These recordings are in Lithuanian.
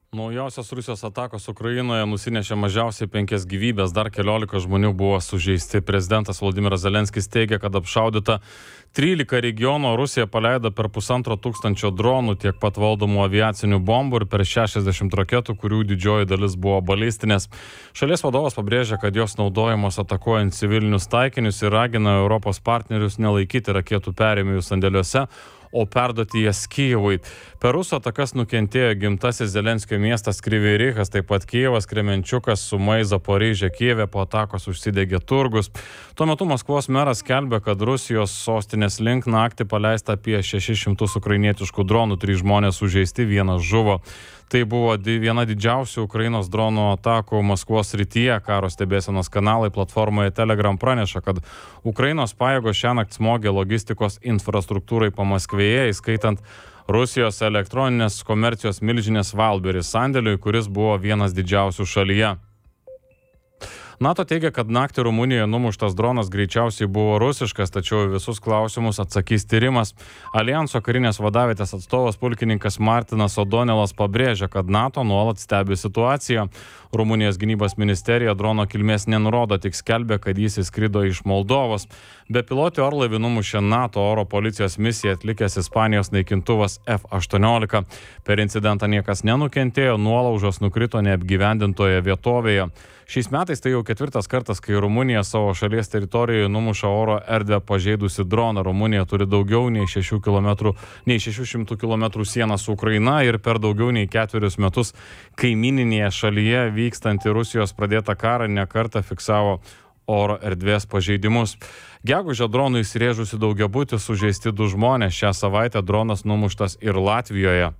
Naujausios Rusijos atakos Ukrainoje nusinešė mažiausiai 5 gyvybės, dar 14 žmonių buvo sužeisti. Prezidentas Volodymyras Zelenskis teigia, kad apšaudyta 13 regionų, Rusija paleido per 1500 dronų, tiek pat valdomų aviacinių bombų ir per 60 raketų, kurių didžioji dalis buvo balistinės. Šalies vadovas pabrėžia, kad jos naudojamos atakuojant civilinius taikinius ir ragina Europos partnerius nelaikyti raketų perėmėjų sandėliuose, o perduoti jas Kijevui. Per Rusų atakas nukentėjo gimtasis Zelenskio miestas Kryvyj Rihas, taip pat Kijevas, Kremenčiukas, Sumai, Zaporižė, Kijeve po atakos užsidegė turgus. Tuo metu Maskvos meras skelbia, kad Rusijos sostinės link naktį paleista apie 600 ukrainietiškų dronų, 3 žmonės sužeisti, 1 žuvo. Tai buvo viena didžiausių Ukrainos dronų atakų Maskvos srityje. Karo stebėsenos kanalai platformoje Telegram praneša, kad Ukrainos pajėgos šiąnakt smogė logistikos infrastruktūrai Pamaskvėje, įskaitant Rusijos elektroninės komercijos milžinės Wildberries sandėliui, kuris buvo vienas didžiausių šalyje. NATO teigia, kad naktį Rumunijoje numuštas dronas greičiausiai buvo rusiškas, tačiau visus klausimus atsakys tyrimas. Aljanso karinės vadavietės atstovas pulkininkas Martinas O'Donnellas pabrėžia, kad NATO nuolat stebi situaciją. Rumunijos gynybos ministerija drono kilmės nenurodo, tik skelbia, kad jis įskrido iš Moldovos. Bepilotį orlaivį numušė NATO oro policijos misiją atlikęs Ispanijos naikintuvas F-18. Per incidentą niekas nenukentėjo, nuolaužos nukrito neapgyvendintoje vietovėje. Šiais metais tai jau 4. kartas, kai Rumunija savo šalies teritorijoje numuša oro erdvę pažeidusi droną. Rumunija turi daugiau nei 600 km sieną su Ukraina ir per daugiau nei 4 metus kaimininėje šalyje vykstantį Rusijos pradėtą karą nekartą fiksavo oro erdvės pažeidimus. Gegužę dronų įsirėžusi daugiabutį sužeisti 2 žmonės. Šią savaitę dronas numuštas ir Latvijoje.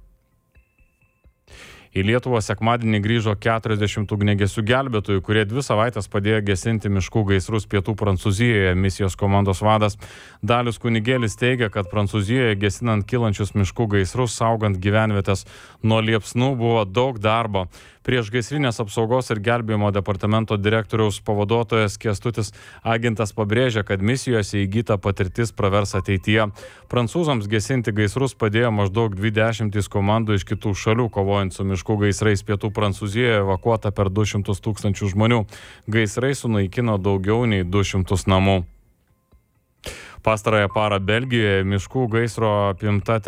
Į Lietuvą sekmadienį grįžo 40 ugniagesių gelbėtojų, kurie 2 savaitės padėjo gesinti miškų gaisrus pietų Prancūzijoje. Misijos komandos vadas Dalius Kunigėlis teigia, kad Prancūzijoje gesinant kylančius miškų gaisrus, saugant gyvenvietės nuo liepsnų, buvo daug darbo. Priešgaisrinės apsaugos ir gelbėjimo departamento direktoriaus pavaduotojas Kęstutis Agintas pabrėžia, kad misijose įgyta patirtis pravers ateityje. Prancūzams gesinti gaisrus padėjo maždaug 20 komandų iš kitų šalių, kovojant su miškų gaisrais. Pietų Prancūzijoje evakuota per 200 000 žmonių. Gaisrai sunaikino daugiau nei 200 namų. Pastarąją parą Belgijoje miškų gaisro apimta